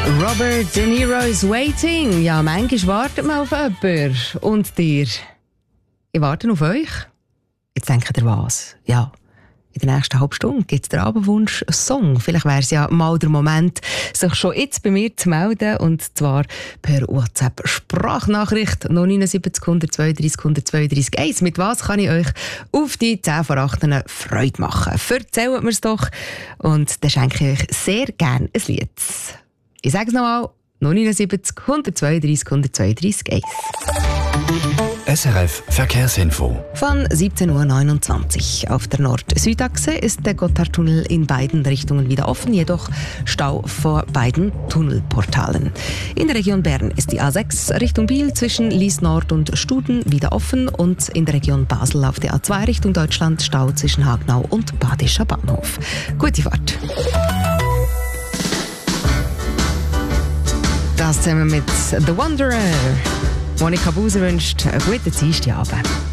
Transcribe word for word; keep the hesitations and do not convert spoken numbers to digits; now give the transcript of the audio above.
Robert De Niro's Waiting. Ja, manchmal wartet man auf jemanden. Und dir? Ich warte auf euch. Jetzt denkt ihr was? Ja, in der nächsten halben Stunde gibt es den Abendwunsch Song. Vielleicht wäre es ja mal der Moment, sich schon jetzt bei mir zu melden. Und zwar per WhatsApp-Sprachnachricht null neun sieben null eins zwei drei eins zwei drei eins. Mit was kann ich euch auf die zehn vor acht Freude machen? Erzählt mir es doch. Und dann schenke ich euch sehr gerne ein Lied. Ich sage es nochmal, null neun sieben null eins zwei drei eins zwei drei eins. S R F Verkehrsinfo. Von siebzehn Uhr neunundzwanzig. Auf der Nord-Süd-Achse ist der Gotthardtunnel in beiden Richtungen wieder offen, jedoch Stau vor beiden Tunnelportalen. In der Region Bern ist die A sechs Richtung Biel zwischen Lies Nord und Studen wieder offen und in der Region Basel auf der A zwei Richtung Deutschland Stau zwischen Hagnau und Badischer Bahnhof. Gute Fahrt. Das zusammen mit The Wanderer. Monika Buser wünscht einen guten Dienstagabend.